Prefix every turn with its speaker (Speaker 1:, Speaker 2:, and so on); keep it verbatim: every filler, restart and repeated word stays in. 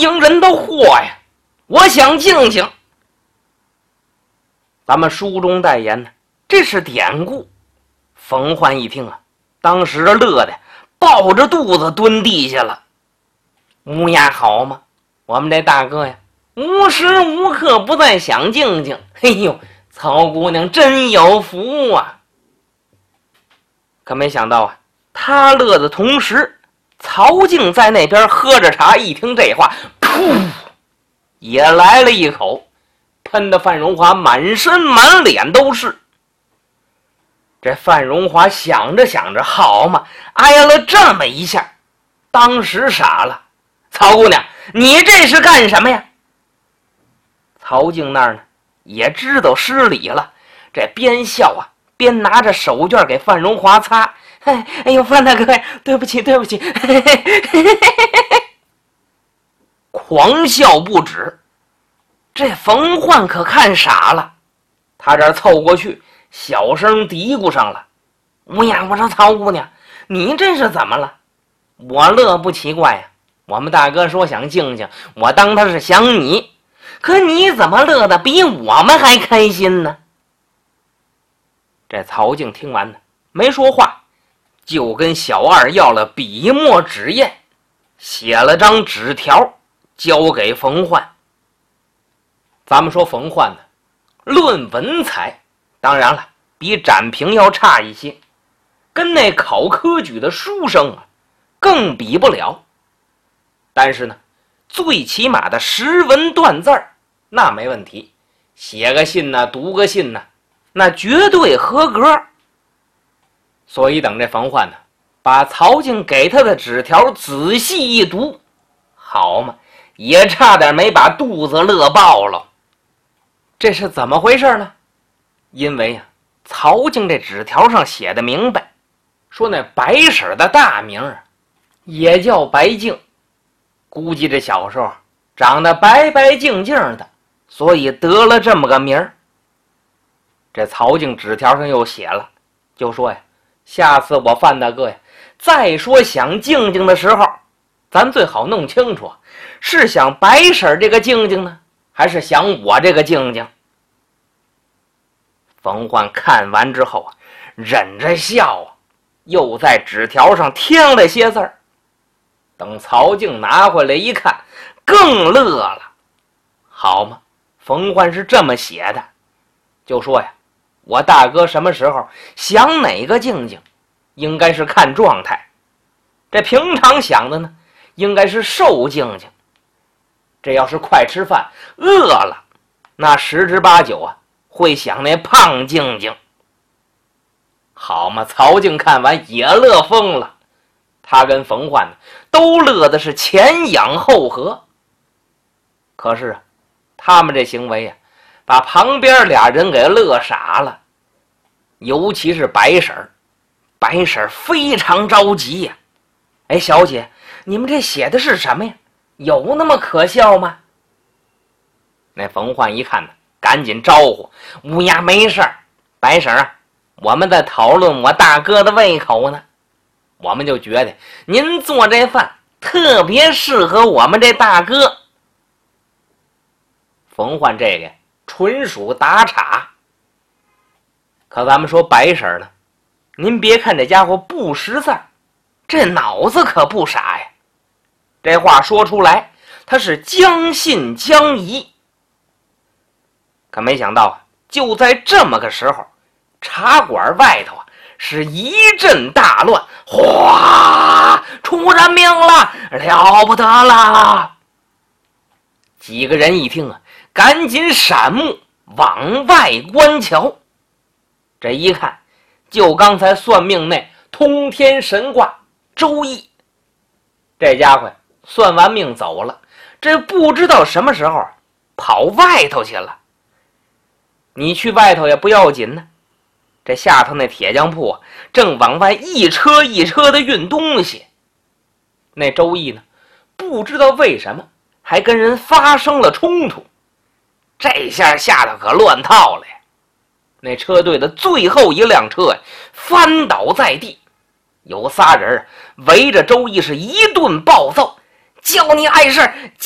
Speaker 1: 经人的祸呀，我想静静。咱们书中代言呢，这是典故。冯焕一听啊，当时乐的抱着肚子蹲地下了。乌鸦好嘛，我们这大哥呀，无时无刻不在想静静。哎呦，曹姑娘真有福啊！可没想到啊，他乐的同时，曹静在那边喝着茶，一听这话，噗，也来了一口，喷得范荣华满身满脸都是。这范荣华想着想着，好嘛，挨了这么一下，当时傻了。曹姑娘，你这是干什么呀？曹静那儿呢，也知道失礼了，这边笑啊，边拿着手绢给范荣华擦。哎哎呦，范大哥呀，对不起对不起，嘿嘿嘿嘿嘿，狂笑不止。这冯焕可看傻了，他这凑过去，小声嘀咕上了：“乌鸦，我说曹姑娘，你这是怎么了？”我乐不奇怪呀，我们大哥说想静静，我当他是想你，可你怎么乐得比我们还开心呢？这曹静听完呢，没说话，就跟小二要了笔墨纸砚，写了张纸条交给冯焕。咱们说冯焕呢，论文采，当然了，比展平要差一些，跟那考科举的书生啊，更比不了。但是呢，最起码的识文断字儿，那没问题，写个信呢、啊，读个信呢、啊，那绝对合格。所以等这冯焕呢，把曹静给他的纸条仔细一读，好嘛，也差点没把肚子乐爆了。这是怎么回事呢？因为啊，曹静这纸条上写的明白，说那白婶的大名啊，也叫白净，估计这小时候长得白白净净的，所以得了这么个名儿。这曹静纸条上又写了，就说呀，下次我范大哥呀，再说想静静的时候，咱最好弄清楚，是想白婶这个静静呢，还是想我这个静静？冯焕看完之后啊，忍着笑啊，又在纸条上添了些字儿。等曹静拿回来一看，更乐了。好嘛，冯焕是这么写的，就说呀，我大哥什么时候想哪个静静，应该是看状态。这平常想的呢，应该是瘦静静。这要是快吃饭饿了，那十之八九啊，会想那胖静静。好嘛，曹静看完也乐疯了，他跟冯焕呢，都乐的是前仰后合。可是啊，他们这行为啊，把旁边俩人给乐傻了，尤其是白婶儿。白婶儿非常着急呀、啊，哎，小姐，你们这写的是什么呀？有那么可笑吗？那冯焕一看呢，赶紧招呼：“乌鸦没事儿，白婶啊，我们在讨论我大哥的胃口呢。我们就觉得您做这饭特别适合我们这大哥。”冯焕这个纯属打岔。可咱们说白婶呢，您别看这家伙不识字，这脑子可不傻呀。这话说出来，他是将信将疑。可没想到啊，就在这么个时候，茶馆外头啊是一阵大乱，哗，出人命了，了不得了！几个人一听啊，赶紧闪目往外观瞧。这一看，就刚才算命那通天神卦周易，这家伙算完命走了，这不知道什么时候跑外头去了。你去外头也不要紧呢，这下头那铁匠铺啊，正往外一车一车的运东西。那周易呢，不知道为什么还跟人发生了冲突，这下吓得可乱套了呀。那车队的最后一辆车呀，翻倒在地，有仨人围着周易是一顿暴揍，叫你碍事，